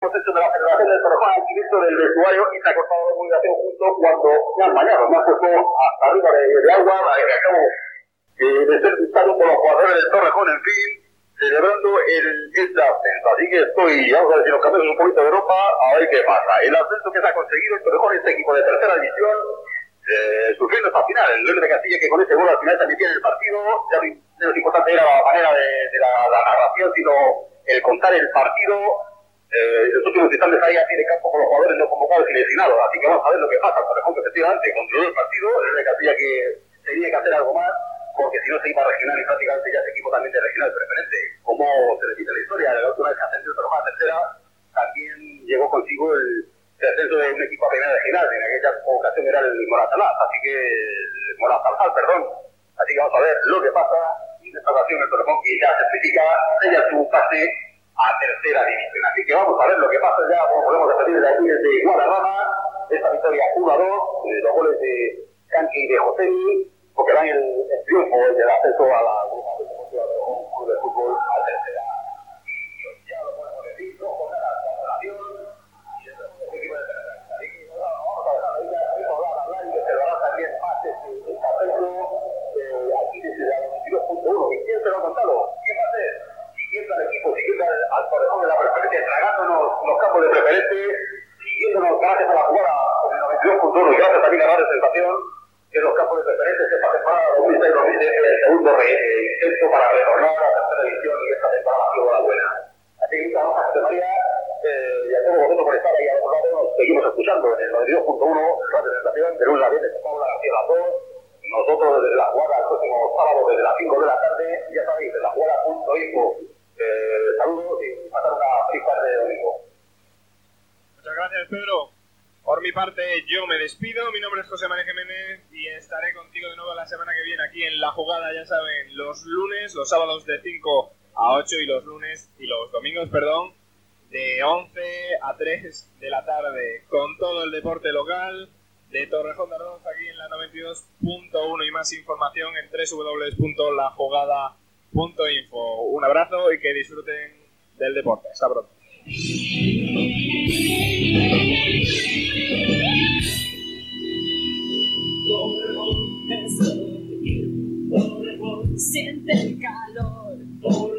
hemos hecho de la Federación del Torrejón al directo del vestuario y se ha cortado la comunicación justo cuando me han bañado. Me han puesto hasta arriba de agua, acabo de ser visitado por los jugadores del Torrejón, en fin, celebrando este ascenso. Así que estoy, vamos a ver si nos cambiamos un poquito de ropa, a ver qué pasa. El ascenso que se ha conseguido el Torrejón, este equipo de tercera división, sufriendo hasta final. El León de Castilla, que con ese gol al final también tiene el partido. Ya lo importante era la manera de la narración, sino el contar el partido. En los últimos instantes ahí a pie de campo con los jugadores no convocados y lesionados. Así que vamos a ver lo que pasa. Por ejemplo, que efectivamente controló el partido. El León de Castilla que tenía que hacer algo más, porque si no se iba a regional y prácticamente ya es equipo también de regional preferente. Como se repite la historia, la última vez que ascendió el Torrejón a tercera, también llegó consigo el ascenso de un equipo a primera regional. En aquella ocasión era el Moratalaz, perdón. Así que vamos a ver lo que pasa. Y en esta ocasión el Torrejón, que ya certifica, ella su pase a tercera división. Así que vamos a ver lo que pasa ya, como podemos repetir de aquí desde Guadarrama, esta victoria 1-2, los goles de Canque y de Josemi, porque dan el triunfo del ascenso a la Grupa de Fútbol a tercera. Ya lo podemos decir, no con la cancelación y el equipo de tercera. Así que vamos a dejar ahí hablar y que se lo hará también más este ascenso aquí desde la 92.1. ¿Y quién se lo ha contado? ¿Quién va a ser? Siguiendo al equipo, siguiendo al Torrejón de la preferencia, tragándonos los campos de preferente, siguiéndonos gracias a la jugada con el 92.1 y gracias también a la sensación que los campos de preferente esta temporada 2006-2007 el segundo intento para retornar a la tercera división y esta temporada ha sido la buena. Así que muchas gracias, José María, y a todos vosotros por estar ahí a otro lado. Nos seguimos escuchando en el 92.1, la presentación de lunes a viernes con Paula García Lazón. Nosotros desde la jugada el próximo sábado desde las 5 de la tarde, ya sabéis, de la jugada.info. Saludos y pasar una feliz tarde de domingo. Muchas gracias, Pedro. Por mi parte, yo me despido. Mi nombre es José María Jiménez y estaré contigo de nuevo la semana que viene aquí en La Jugada, ya saben, los lunes, los sábados de 5 a 8 y los domingos, de 11 a 3 de la tarde, con todo el deporte local de Torrejón de Ardoz aquí en la 92.1 y más información en www.lajugada.info. Un abrazo y que disfruten del deporte. Hasta pronto. Torrejón, siente el calor.